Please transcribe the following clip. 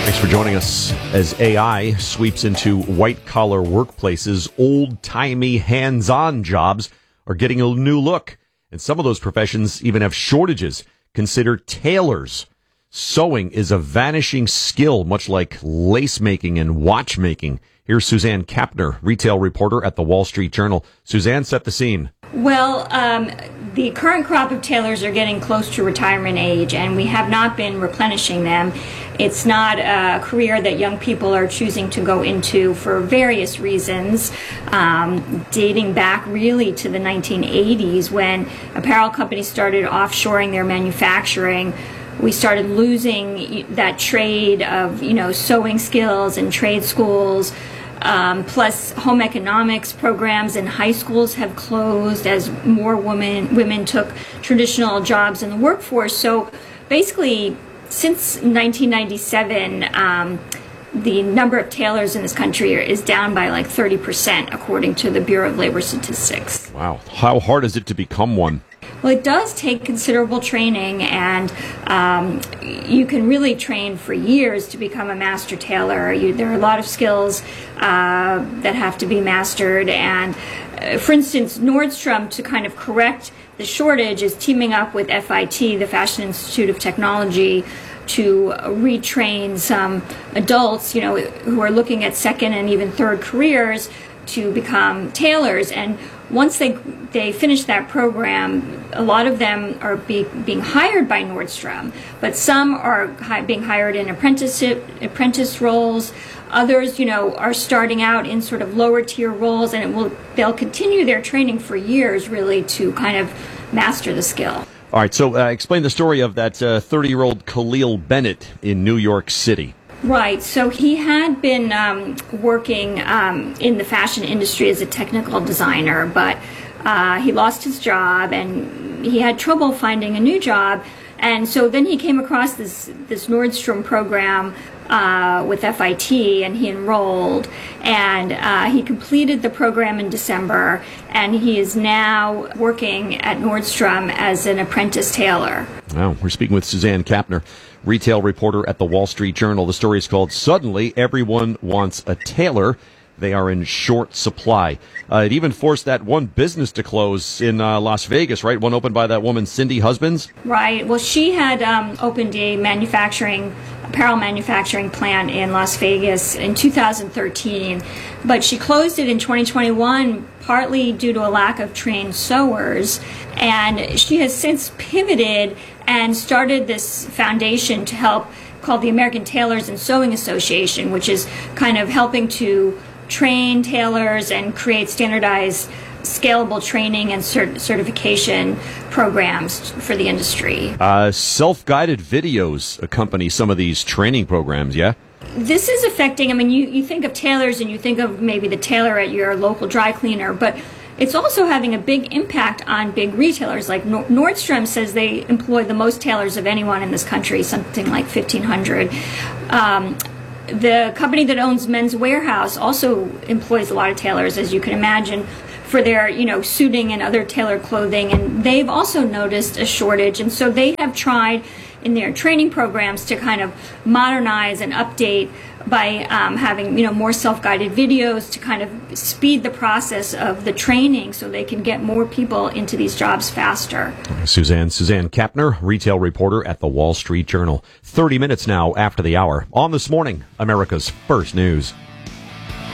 Thanks for joining us. As AI sweeps into white-collar workplaces, old-timey, hands-on jobs are getting a new look. And some of those professions even have shortages. Consider tailors. Sewing is a vanishing skill, much like lace making and watchmaking. Here's Suzanne Kapner, retail reporter at the Wall Street Journal. Suzanne, set the scene. Well, the current crop of tailors are getting close to retirement age, and we have not been replenishing them. It's not a career that young people are choosing to go into for various reasons, dating back really to the 1980s when apparel companies started offshoring their manufacturing. We started losing that trade of, sewing skills and trade schools. Plus, home economics programs in high schools have closed as more women took traditional jobs in the workforce. So basically, since 1997, the number of tailors in this country is down by like 30%, according to the Bureau of Labor Statistics. Wow. How hard is it to become one? Well, it does take considerable training, and you can really train for years to become a master tailor. There are a lot of skills that have to be mastered, and for instance, Nordstrom, to kind of correct the shortage, is teaming up with FIT, the Fashion Institute of Technology, to retrain some adults, who are looking at second and even third careers to become tailors. And once they finish that program, a lot of them are being hired by Nordstrom, but some are being hired in apprentice roles. Others, are starting out in sort of lower tier roles, and they'll continue their training for years, really, to kind of master the skill. All right, so explain the story of that 30-year-old Khalil Bennett in New York City. Right. So he had been working in the fashion industry as a technical designer, but he lost his job and he had trouble finding a new job. And so then he came across this Nordstrom program with FIT, and he enrolled, and he completed the program in December, and he is now working at Nordstrom as an apprentice tailor. Wow. We're speaking with Suzanne Kapner, retail reporter at the Wall Street Journal. The story is called "Suddenly Everyone Wants a Tailor. They Are in Short Supply." It even forced that one business to close in Las Vegas, right? One opened by that woman, Cindy Husbands. Right. Well, she had opened a apparel manufacturing plant in Las Vegas in 2013, but she closed it in 2021, partly due to a lack of trained sewers. And she has since pivoted and started this foundation to help, called the American Tailors and Sewing Association, which is kind of helping to train tailors and create standardized, scalable training and certification programs for the industry. Self-guided videos accompany some of these training programs, yeah? This is affecting, you think of tailors and you think of maybe the tailor at your local dry cleaner, but it's also having a big impact on big retailers. Like Nordstrom says they employ the most tailors of anyone in this country, something like 1,500. The company that owns Men's Wearhouse also employs a lot of tailors, as you can imagine, for their, suiting and other tailored clothing. And they've also noticed a shortage. And so they have tried in their training programs to kind of modernize and update by having, more self-guided videos to kind of speed the process of the training so they can get more people into these jobs faster. Suzanne Kapner, retail reporter at the Wall Street Journal. 30 minutes now after the hour. On This Morning, America's First News.